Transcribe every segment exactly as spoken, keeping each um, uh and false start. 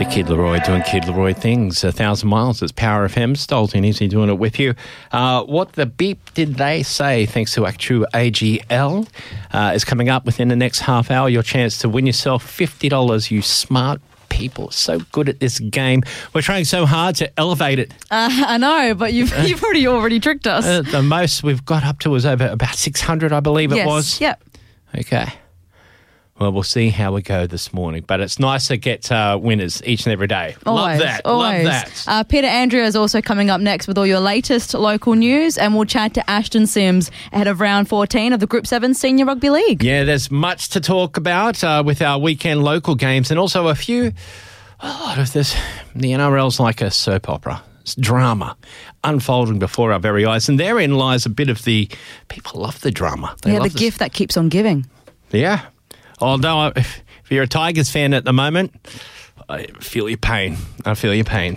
The Kid Leroy doing Kid Leroy things. A thousand miles. It's Power F M. Stolten Easy doing it with you. Uh, what the beep did they say? Thanks to Actu A G L uh, is coming up within the next half hour. Your chance to win yourself fifty dollars. You smart people, so good at this game. We're trying so hard to elevate it. Uh, I know, but you've you've already already tricked us. Uh, the most we've got up to was over about six hundred, I believe it yes. was. Yep. Okay. Well, we'll see how we go this morning. But it's nice to get uh, winners each and every day. Always, Love that. always. Love that. Uh, Peter Andrea is also coming up next with all your latest local news, and we'll chat to Ashton Sims ahead of round fourteen of the Group seven Senior Rugby League. Yeah, there's much to talk about uh, with our weekend local games, and also a few, a lot of this. The N R L's like a soap opera. It's drama unfolding before our very eyes, and therein lies a bit of the, people love the drama. They yeah, love the this. gift that keeps on giving. Yeah. Although, if, if you're a Tigers fan at the moment, I feel your pain. I feel your pain.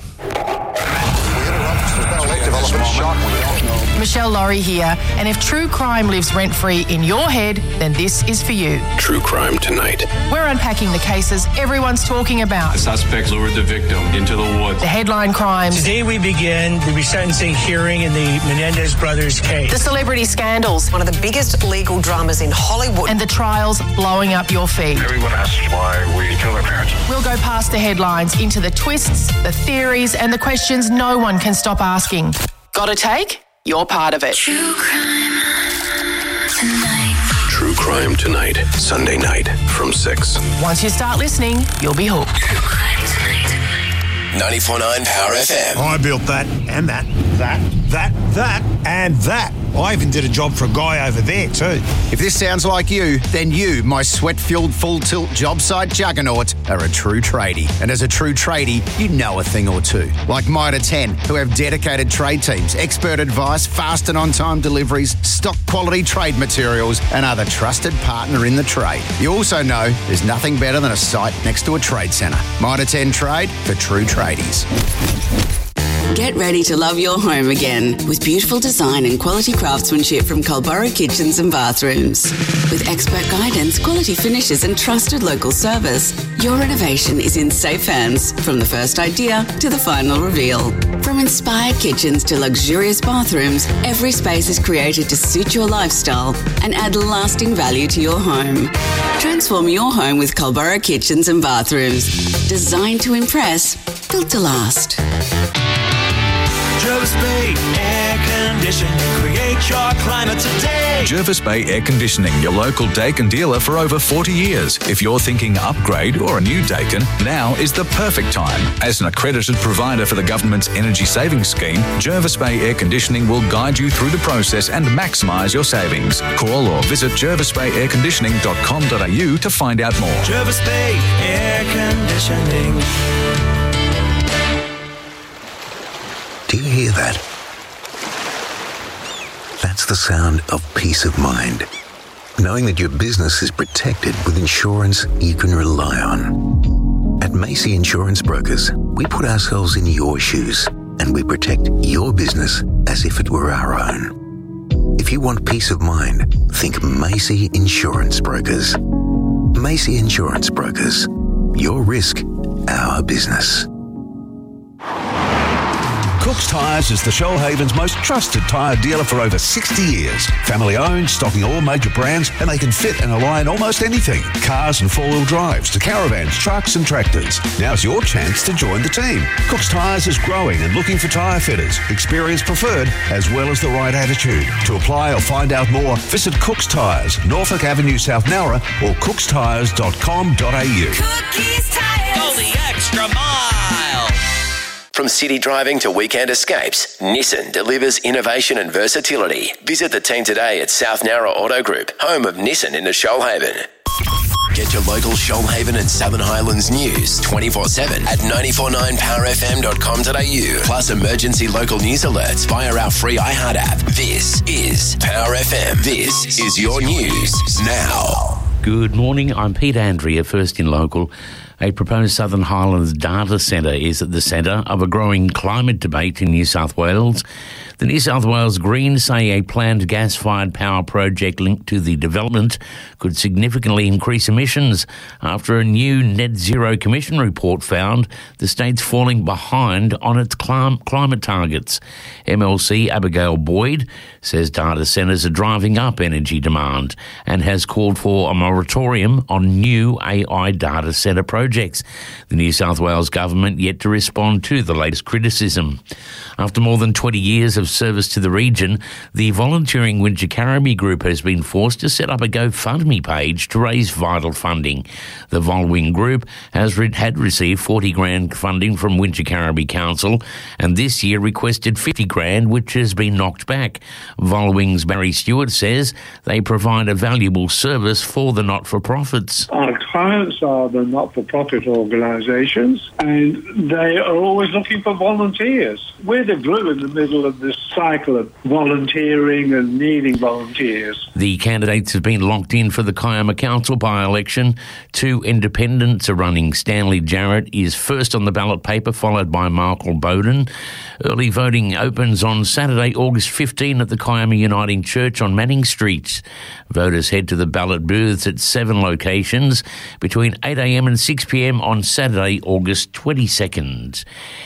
Michelle Laurie here, and if true crime lives rent-free in your head, then this is for you. True Crime Tonight. We're unpacking the cases everyone's talking about. The suspect lured the victim into the woods. The headline crimes. Today we begin the resentencing hearing in the Menendez brothers case. The celebrity scandals. One of the biggest legal dramas in Hollywood. And the trials blowing up your feed. Everyone asks why we kill our parents. We'll go past the headlines into the twists, the theories, and the questions no one can stop asking. Got a take? You're part of it. True Crime Tonight. True Crime Tonight. Sunday night from six. Once you start listening, you'll be hooked. True Crime Tonight. ninety-four point nine Power F M. I built that and that, that, that, that, and that. I even did a job for a guy over there too. If this sounds like you, then you, my sweat-filled full-tilt job site juggernaut, are a true tradie. And as a true tradie, you know a thing or two. Like Mitre ten, who have dedicated trade teams, expert advice, fast and on-time deliveries, stock quality trade materials, and are the trusted partner in the trade. You also know there's nothing better than a site next to a trade centre. Mitre ten Trade for true tradies. Get ready to love your home again with beautiful design and quality craftsmanship from Culburra Kitchens and Bathrooms. With expert guidance, quality finishes and trusted local service, your renovation is in safe hands from the first idea to the final reveal. From inspired kitchens to luxurious bathrooms, every space is created to suit your lifestyle and add lasting value to your home. Transform your home with Culburra Kitchens and Bathrooms. Designed to impress, built to last. Jervis Bay Air Conditioning. Create your climate today. Jervis Bay Air Conditioning, your local Daikin dealer for over forty years. If you're thinking upgrade or a new Daikin, now is the perfect time. As an accredited provider for the government's energy savings scheme, Jervis Bay Air Conditioning will guide you through the process and maximise your savings. Call or visit jervis bay air conditioning dot com dot a u to find out more. Jervis Bay Air Conditioning. Do you hear that? That's the sound of peace of mind. Knowing that your business is protected with insurance you can rely on. At Macy Insurance Brokers, we put ourselves in your shoes and we protect your business as if it were our own. If you want peace of mind, think Macy Insurance Brokers. Macy Insurance Brokers. Your risk, our business. Cook's Tyres is the Shoalhaven's most trusted tyre dealer for over sixty years. Family owned, stocking all major brands, and they can fit and align almost anything. Cars and four-wheel drives to caravans, trucks and tractors. Now's your chance to join the team. Cook's Tyres is growing and looking for tyre fitters, experience preferred, as well as the right attitude. To apply or find out more, visit Cook's Tyres, Norfolk Avenue, South Nowra, or cooks tyres dot com dot a u. Cookies Tires. Go the extra mile. From city driving to weekend escapes, Nissan delivers innovation and versatility. Visit the team today at South Nowra Auto Group, home of Nissan in the Shoalhaven. Get your local Shoalhaven and Southern Highlands news twenty-four seven at nine four nine power f m dot com dot a u. Plus emergency local news alerts via our free iHeart app. This is Power F M. This is your news now. Good morning. I'm Pete Andrea, first in local. A proposed Southern Highlands data centre is at the centre of a growing climate debate in New South Wales. The New South Wales Greens say a planned gas-fired power project linked to the development could significantly increase emissions after a new Net Zero Commission report found the state's falling behind on its clim- climate targets. M L C Abigail Boyd says data centres are driving up energy demand and has called for a moratorium on new A I data centre projects. The New South Wales government yet to respond to the latest criticism. After more than twenty years of service to the region, the volunteering Wingecarribee Group has been forced to set up a GoFundMe page to raise vital funding. The Volwing Group has re- had received forty grand funding from Wingecarribee Council and this year requested fifty grand, which has been knocked back. Volwing's Barry Stewart says they provide a valuable service for the not-for-profits. Our clients are the not-for-profit organisations and they are always looking for volunteers. We're the glue in the middle of this cycle of volunteering and needing volunteers. The candidates have been locked in for the Kiama Council by-election. Two independents are running. Stanley Jarrett is first on the ballot paper, followed by Michael Bowden. Early voting opens on Saturday, August fifteenth at the Kiama Uniting Church on Manning Street. Voters head to the ballot booths at seven locations between eight a.m. and six p.m. on Saturday, August twenty-second.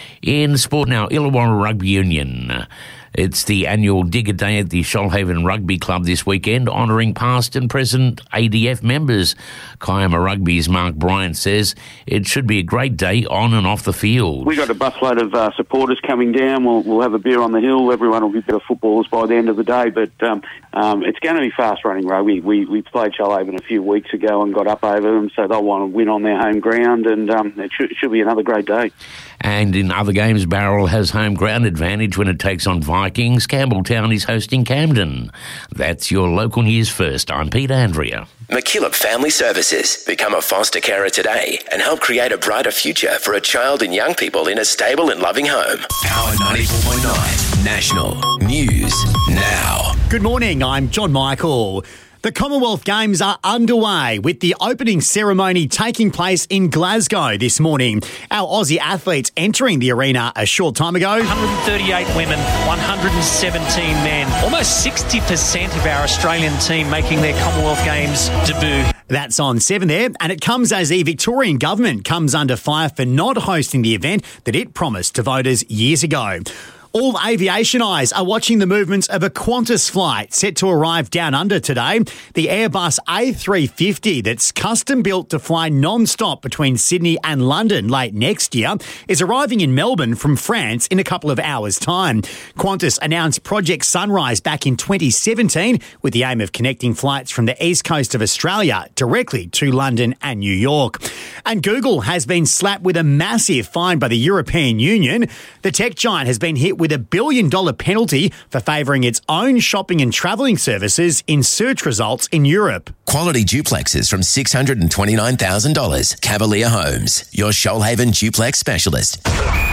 In sport now, Illawarra Rugby Union. It's the annual Digger Day at the Shoalhaven Rugby Club this weekend, honouring past and present A D F members. Kiama Rugby's Mark Bryant says it should be a great day on and off the field. We've got a busload of uh, supporters coming down. We'll, we'll have a beer on the hill. Everyone will be better footballers by the end of the day. But um, um, it's going to be fast-running rugby. We, we played Shoalhaven a few weeks ago and got up over them, so they'll want to win on their home ground, and um, it should, should be another great day. And in other games, Barrel has home ground advantage when it takes on Vikings. Campbelltown is hosting Camden. That's your local news first. I'm Peter Andrea. McKillop Family Services. Become a foster carer today and help create a brighter future for a child and young people in a stable and loving home. Power ninety-four point nine National News Now. Good morning, I'm John Michael. The Commonwealth Games are underway with the opening ceremony taking place in Glasgow this morning. Our Aussie athletes entering the arena a short time ago. one hundred thirty-eight women, one hundred seventeen men. Almost sixty percent of our Australian team making their Commonwealth Games debut. That's on seven there, and it comes as the Victorian government comes under fire for not hosting the event that it promised to voters years ago. All aviation eyes are watching the movements of a Qantas flight set to arrive down under today. The Airbus A three fifty that's custom built to fly non-stop between Sydney and London late next year is arriving in Melbourne from France in a couple of hours' time. Qantas announced Project Sunrise back in twenty seventeen with the aim of connecting flights from the east coast of Australia directly to London and New York. And Google has been slapped with a massive fine by the European Union. The tech giant has been hit with a billion dollar penalty for favouring its own shopping and travelling services in search results in Europe. Quality duplexes from six hundred twenty-nine thousand dollars. Cavalier Homes, your Shoalhaven duplex specialist.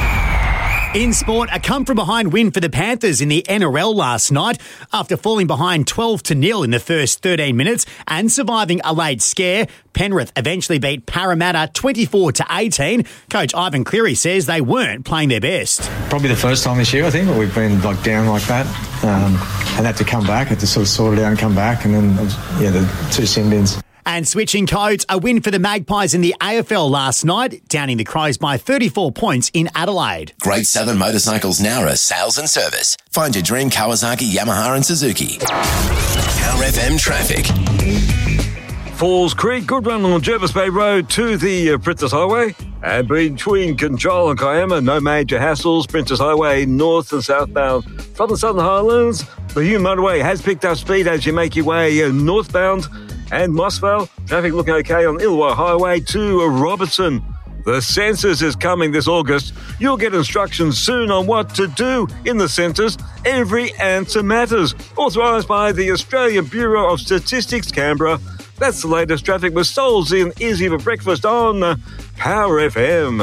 In sport, a come-from-behind win for the Panthers in the N R L last night after falling behind twelve to nil in the first thirteen minutes and surviving a late scare. Penrith eventually beat Parramatta twenty-four to eighteen. Coach Ivan Cleary says they weren't playing their best. Probably the first time this year, I think, we've been like down like that um, and had to come back, had to sort of sort it out and come back, and then, yeah, the two sin bins. And switching codes, a win for the Magpies in the A F L last night, downing the Crows by thirty-four points in Adelaide. Great Southern Motorcycles Nowra sales and service. Find your dream Kawasaki, Yamaha and Suzuki. Power F M traffic. Falls Creek, good run on Jervis Bay Road to the uh, Princess Highway. And between Control and Kiama, no major hassles. Princess Highway north and southbound from the Southern Highlands. The Hume Motorway has picked up speed as you make your way uh, northbound. And Mossvale, traffic looking okay on Illawarra Highway to Robertson. The census is coming this August. You'll get instructions soon on what to do in the census. Every answer matters. Authorised by the Australian Bureau of Statistics, Canberra. That's the latest traffic with Souls in Easy for Breakfast on uh, Power F M.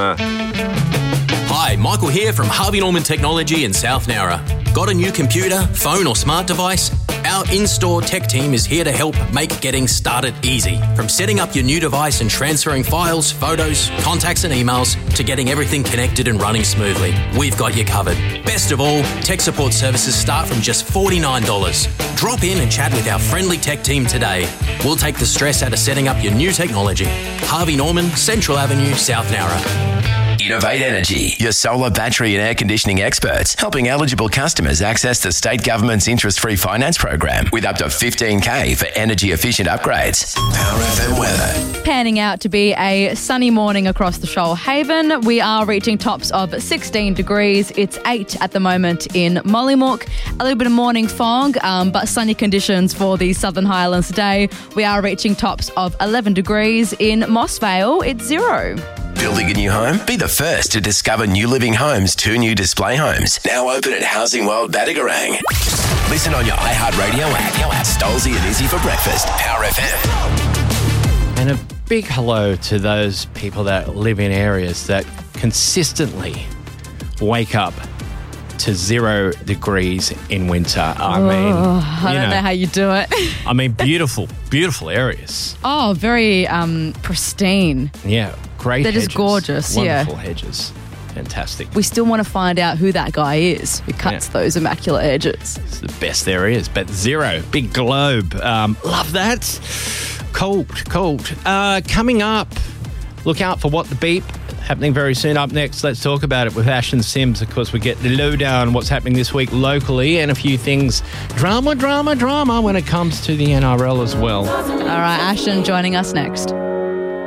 Hi, Michael here from Harvey Norman Technology in South Nowra. Got a new computer, phone or smart device? Our Our in-store tech team is here to help make getting started easy. From setting up your new device and transferring files, photos, contacts and emails to getting everything connected and running smoothly. We've got you covered. Best of all, tech support services start from just forty-nine dollars. Drop in and chat with our friendly tech team today. We'll take the stress out of setting up your new technology. Harvey Norman, Central Avenue, South Nowra. Innovate Energy, your solar, battery and air conditioning experts, helping eligible customers access the state government's interest-free finance program with up to fifteen K for energy-efficient upgrades. Power F M weather. Panning out to be a sunny morning across the Shoalhaven. We are reaching tops of sixteen degrees. It's eight at the moment in Mollymook. A little bit of morning fog, um, but sunny conditions for the Southern Highlands today. We are reaching tops of eleven degrees in Mossvale. It's zero. Building a new home? Be the first to discover New Living Homes' two new display homes. Now open at Housing World Badagarang. Listen on your iHeartRadio app. Stolzy and Izzy for breakfast. Power F M. And a big hello to those people that live in areas that consistently wake up to zero degrees in winter. I oh, mean, I don't know. know how you do it. I mean, beautiful, beautiful areas. Oh, very um, pristine. Yeah. Great They're hedges. just gorgeous, Wonderful yeah. hedges. Fantastic. We still want to find out who that guy is who cuts Yeah. those immaculate edges. It's the best there is. But zero, big globe. Um, love that. Cold, cold. Uh, coming up, look out for What the Beep. Happening very soon. Up next, let's talk about it with Ash and Sims. Of course, we get the lowdown on what's happening this week locally and a few things. Drama, drama, drama when it comes to the N R L as well. All right, Ashton joining us next.